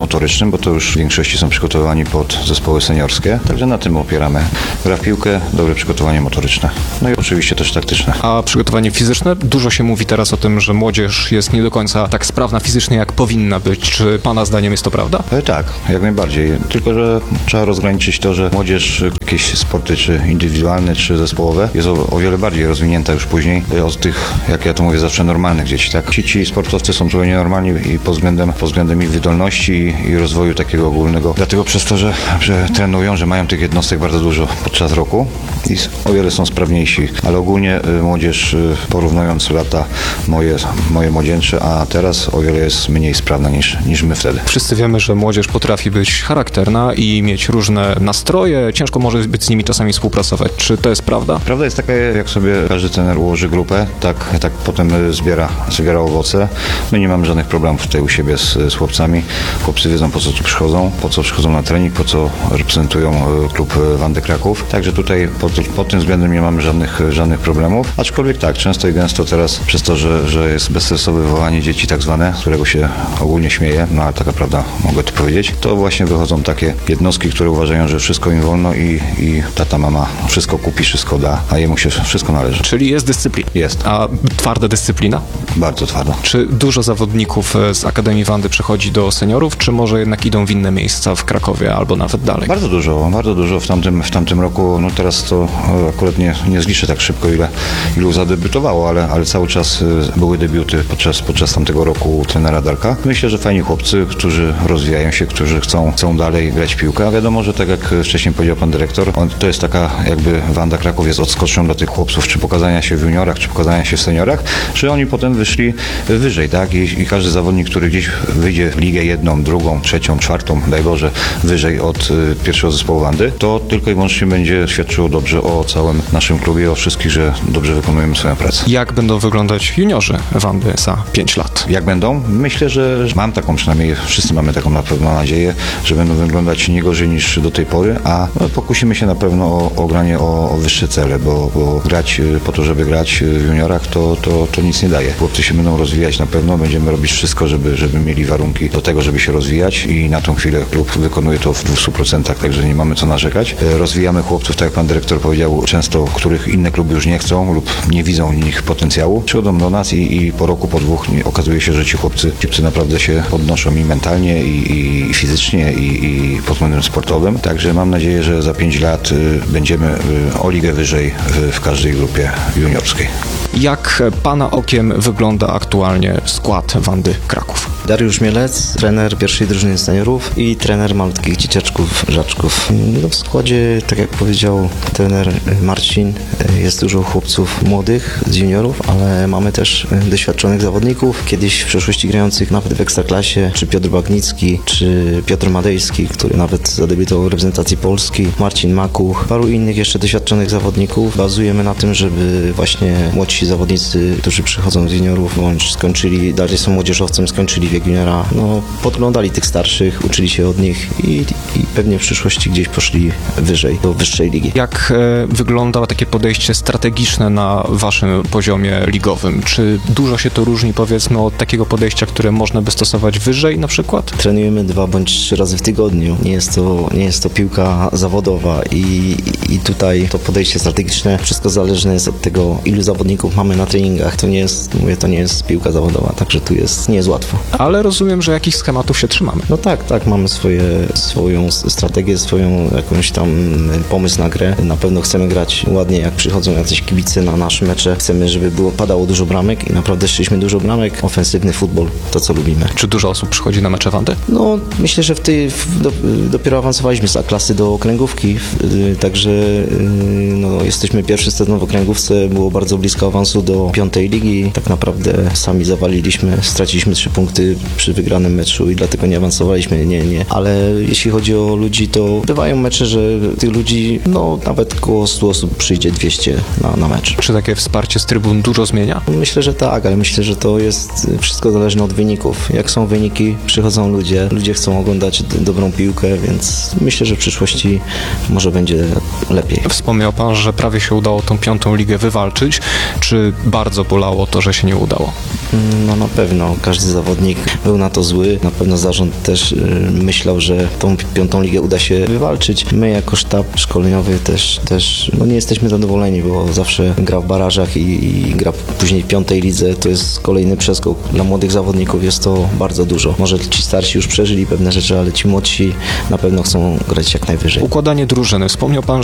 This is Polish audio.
motorycznym, bo to już w większości są przygotowani pod zespoły seniorskie, także na tym opieramy. Gra w piłkę, dobre przygotowanie motoryczne, no i oczywiście też taktyczne. A przygotowanie fizyczne? Dużo się mówi teraz o tym, że młodzież jest nie do końca tak sprawna fizycznie, jak powinna być. Czy pana zdaniem jest to prawda? Tak, jak najbardziej. Tylko że trzeba rozgraniczyć to, że młodzież, jakieś sporty, czy indywidualne, czy zespołowe, jest o wiele bardziej rozwinięta już później od tych, jak ja to mówię, zawsze normalnych dzieci, tak? Ci sportowcy są zupełnie normalni i pod względem ich wydolności i rozwoju takiego ogólnego. Dlatego przez to, że trenują, że mają tych jednostek bardzo dużo podczas roku i o wiele są sprawniejsi. Ale ogólnie młodzież, porównując lata moje młodzieńcze, a teraz o wiele jest mniej sprawna niż my wtedy. Wszyscy wiemy, że młodzież potrafi być charakterna i mieć różne nastroje. Ciężko może być z nimi czasami współpracować. Czy to jest prawda? Prawda jest taka, jak sobie każdy trener ułoży grupę, tak potem zbiera owoce. My nie mamy żadnych problemów tutaj u siebie z chłopcami. Chłopcy wiedzą, po co tu przychodzą, po co przychodzą na trening, po co reprezentują klub Wandy Kraków. Także tutaj pod tym względem nie mamy żadnych problemów. Aczkolwiek tak, często i gęsto teraz przez to, że jest bezstresowe wywołanie dzieci tak zwane, z którego się ogólnie śmieje, no ale taka prawda, mogę to powiedzieć, to właśnie wychodzą takie jednostki, które uważają, że wszystko im wolno i tata, mama wszystko kupi, wszystko da, a jemu się wszystko należy. Czyli jest dyscyplina. Jest. A twarda dyscyplina? Bardzo twarda. Czy dużo zawodników z Akademii Wandy przechodzi do seniorów, czy może jednak idą w inne miejsca w Krakowie albo nawet dalej? Bardzo dużo w tamtym roku, no teraz to akurat nie zliczę tak szybko, ilu zadebiutowało, ale cały czas były debiuty podczas tamtego roku trenera Darka. Myślę, że fajni chłopcy, którzy rozwijają się, którzy chcą dalej grać w piłkę, a wiadomo, że tak jak wcześniej powiedział pan dyrektor, to jest taka jakby Wanda Kraków jest odskocznią dla tych chłopców, czy pokazania się w juniorach, czy pokazania się w seniorach, że oni potem wyszli wyżej, tak? I każdy zawodnik, który gdzieś wyjdzie w ligę jedną, drugą, trzecią, czwartą, daj Boże, wyżej od pierwszego zespołu Wandy, to tylko i wyłącznie będzie świadczyło dobrze o całym naszym klubie, o wszystkich, że dobrze wykonujemy swoją pracę. Jak będą wyglądać juniorzy Wandy za 5 lat? Jak będą? Myślę, że mam taką przynajmniej, wszyscy mamy taką na pewno nadzieję, że będą wyglądać nie gorzej niż do tej pory, a pokusimy się na pewno o granie o wyższe cele, bo grać po to, żeby grać w juniorach, to nic nie daje. Chłopcy się będą rozwijać na pewno, będziemy robić wszystko, żeby mieli warunki do tego, żeby się rozwijać i na tą chwilę klub wykonuje to w 200%, także nie mamy co narzekać. Rozwijamy chłopców, tak jak pan dyrektor powiedział, często, których inne kluby już nie chcą lub nie widzą w nich potencjału. Przychodzą do nas i po roku, po dwóch okazuje się, że ci chłopcy naprawdę się podnoszą i mentalnie, i fizycznie, i pod względem sportowym. Także mam nadzieję, że za 5 lat będziemy o ligę wyżej w każdej grupie juniorskiej. Jak pana okiem wygląda aktualnie skład Wandy Kraków? Dariusz Mielec, trener pierwszej drużyny seniorów i trener malutkich dzieciaczków, żaczków. No w składzie, tak jak powiedział trener Marcin, jest dużo chłopców młodych z juniorów, ale mamy też doświadczonych zawodników, kiedyś w przeszłości grających nawet w Ekstraklasie, czy Piotr Bagnicki, czy Piotr Madejski, który nawet zadebiutował w reprezentacji Polski, Marcin Makuch, paru innych jeszcze doświadczonych zawodników. Bazujemy na tym, żeby właśnie młodsi zawodnicy, którzy przychodzą z juniorów, bądź skończyli, dalej są młodzieżowcem, skończyli wiek juniora, podglądali tych starszych, uczyli się od nich i pewnie w przyszłości gdzieś poszli wyżej, do wyższej ligi. Jak wygląda takie podejście strategiczne na waszym poziomie ligowym? Czy dużo się to różni, powiedzmy, od takiego podejścia, które można by stosować wyżej na przykład? Trenujemy 2 bądź 3 razy w tygodniu. Nie jest to piłka zawodowa i tutaj to podejście strategiczne, wszystko zależne jest od tego, ilu zawodników mamy na treningach. To nie jest piłka zawodowa, także tu nie jest łatwo. Ale rozumiem, że jakichś schematów się trzymamy. No tak, mamy swoją strategię, swoją jakąś tam pomysł na grę. Na pewno chcemy grać ładnie, jak przychodzą jacyś kibice na nasze mecze. Chcemy, żeby padało dużo bramek i naprawdę szliśmy dużo bramek. Ofensywny futbol, to co lubimy. Czy dużo osób przychodzi na mecze Wandy? No, myślę, że dopiero awansowaliśmy z A-klasy do okręgówki, także jesteśmy pierwszy sezon w okręgówce, było bardzo blisko awansu do 5. ligi. Tak naprawdę sami zawaliliśmy, straciliśmy 3 punkty przy wygranym meczu i dlatego nie awansowaliśmy, nie. Ale jeśli chodzi o ludzi, to bywają mecze, że tych ludzi, nawet około 100 osób przyjdzie, 200 na mecz. Czy takie wsparcie z trybun dużo zmienia? Myślę, że tak, ale myślę, że to jest wszystko zależne od wyników. Jak są wyniki, przychodzą ludzie chcą oglądać dobrą piłkę, więc myślę, że w przyszłości może będzie lepiej. Wspomniał pan, że prawie się udało tą 5. ligę wywalczyć. czy bardzo bolało to, że się nie udało? No na pewno, każdy zawodnik był na to zły. Na pewno zarząd też myślał, że tą 5. ligę uda się wywalczyć. My jako sztab szkoleniowy też nie jesteśmy zadowoleni, bo zawsze gra w barażach i gra później w 5. lidze. To jest kolejny przeskok. Dla młodych zawodników jest to bardzo dużo. Może ci starsi już przeżyli pewne rzeczy, ale ci młodsi na pewno chcą grać jak najwyżej. Układanie drużyny. Wspomniał pan,